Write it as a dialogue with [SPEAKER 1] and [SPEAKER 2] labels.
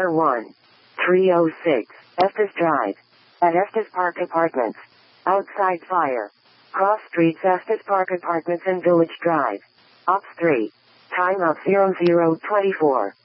[SPEAKER 1] R1. 306. Estes Drive. At Estes Park Apartments. Outside fire. Cross streets Estes Park Apartments and Village Drive. Ops 3. Time of 0024.